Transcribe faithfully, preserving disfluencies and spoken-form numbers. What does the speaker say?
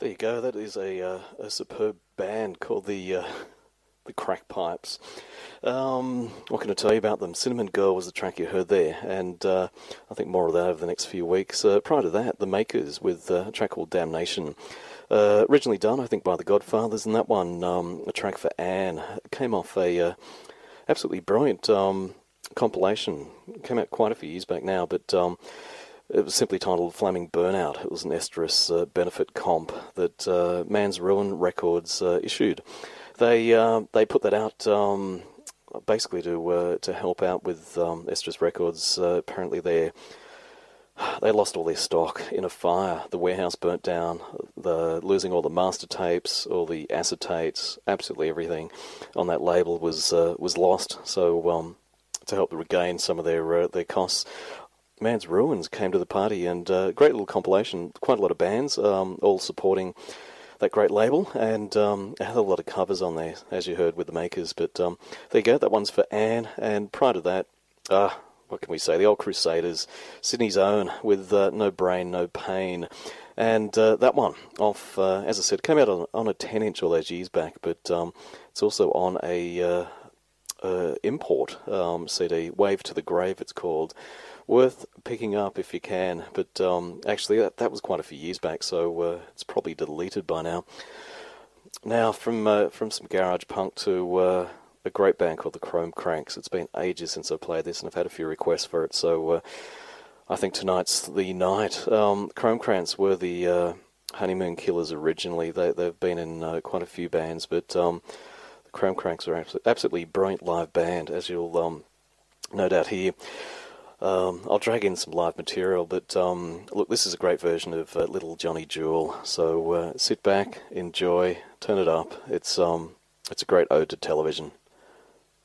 There you go. That is a uh, a superb band called the uh, the Crack Pipes. Um, what can I tell you about them? Cinnamon Girl was the track you heard there, and uh, I think more of that over the next few weeks. Uh, prior to that, The Makers with uh, a track called Damnation. Uh, originally done, I think, by the Godfathers, and that one, um, a track for Anne, came off a uh, absolutely brilliant um, compilation. It came out quite a few years back now, but um, it was simply titled Flaming Burnout. It was an estrus uh, benefit comp that uh, Man's Ruin Records uh, issued. They uh, they put that out um, basically to uh, to help out with um, Estrus Records. Uh, apparently they they lost all their stock in a fire. The warehouse burnt down. The losing all the master tapes, all the acetates, absolutely everything on that label was uh, was lost. So um, to help regain some of their uh, their costs, Man's Ruins came to the party, and uh, great little compilation. Quite a lot of bands, um, all supporting that great label, and um, it had a lot of covers on there, as you heard with The Makers. But um, there you go, that one's for Anne. And prior to that, uh, what can we say? The Old Crusaders, Sydney's own, with uh, No Brain, No Pain. And uh, that one, off, uh, as I said, came out on, on a ten inch all those years back, but um, it's also on a uh, uh, import um, C D, Wave to the Grave it's called. Worth picking up if you can, but um, actually that, that was quite a few years back, so uh, it's probably deleted by now. Now, from uh, from some garage punk to uh, a great band called the Chrome Cranks. It's been ages since I played this, and I've had a few requests for it, so uh, I think tonight's the night. Um, Chrome Cranks were the uh, Honeymoon Killers originally. They, they've been in uh, quite a few bands, but um, the Chrome Cranks are absolutely, absolutely brilliant live band, as you'll um, no doubt hear. Um, I'll drag in some live material, but um, look, this is a great version of uh, Little Johnny Jewel. So uh, sit back, enjoy, turn it up. It's um, it's a great ode to television.